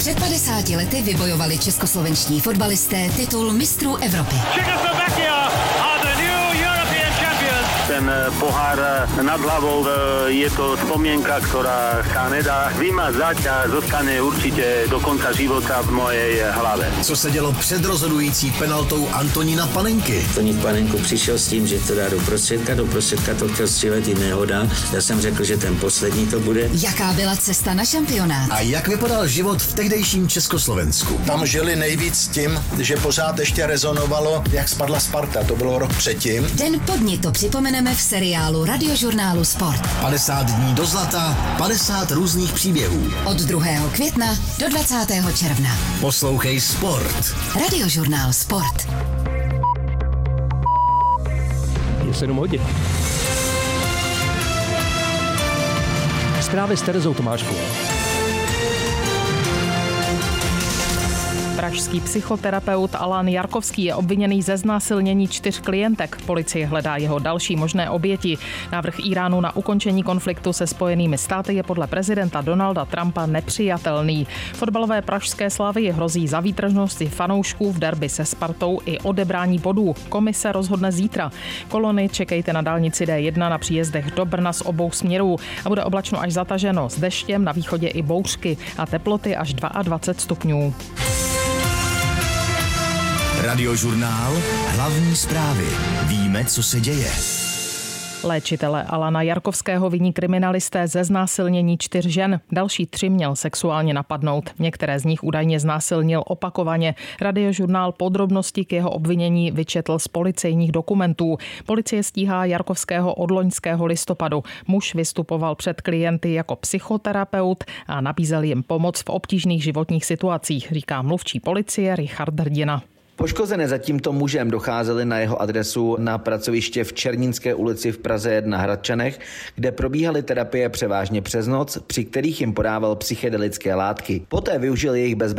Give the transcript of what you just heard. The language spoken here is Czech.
Před 50 lety vybojovali českoslovenští fotbalisté titul mistrů Evropy. Ten pohár nad hlavou je to spomienka, ktorá sa nedá vymazať a zostane určite do konca života v mojej hlave. Co se dělo před rozhodující penaltou Antonína Panenky? Antonín Panenku přišel s tím, že to dá do prostředka to chtěl střílet i nehoda. Já jsem řekl, že ten poslední to bude. Jaká byla cesta na šampionát? A jak vypadal život v tehdejším Československu? Tam žili nejvíc tím, že pořád ještě rezonovalo, jak spadla Sparta. To bylo rok předtím. Den po dni to připomeneme v seriálu Radiožurnálu Sport. 50 dní do zlata, 50 různých příběhů. Od 2. května do 20. června. Poslouchej Sport. Radiožurnál Sport. Je 7 hodin. Zprávy s Terezou Tomáškovou. Pražský psychoterapeut Alan Jarkovský je obviněný ze znásilnění 4 klientek. Policie hledá jeho další možné oběti. Návrh Íránu na ukončení konfliktu se Spojenými státy je podle prezidenta Donalda Trumpa nepřijatelný. Fotbalové pražské Slavii hrozí za výtržnosti fanoušků v derby se Spartou i odebrání bodů. Komise rozhodne zítra. Kolony čekejte na dálnici D1 na příjezdech do Brna z obou směrů a bude oblačno až zataženo s deštěm, na východě i bouřky a teploty až 22 stupňů. Radiožurnál, hlavní zprávy. Víme, co se děje. Léčitele Alana Jarkovského viní kriminalisté ze znásilnění 4 žen. Další 3 měl sexuálně napadnout. Některé z nich údajně znásilnil opakovaně. Radiožurnál podrobnosti k jeho obvinění vyčetl z policejních dokumentů. Policie stíhá Jarkovského od loňského listopadu. Muž vystupoval před klienty jako psychoterapeut a nabízel jim pomoc v obtížných životních situacích, říká mluvčí policie Richard Hrdina. Poškozené za tímto mužem docházely na jeho adresu na pracoviště v Černínské ulici v Praze 1 Hradčanech, kde probíhaly terapie převážně přes noc, při kterých jim podával psychedelické látky. Poté využil jejich bezbranné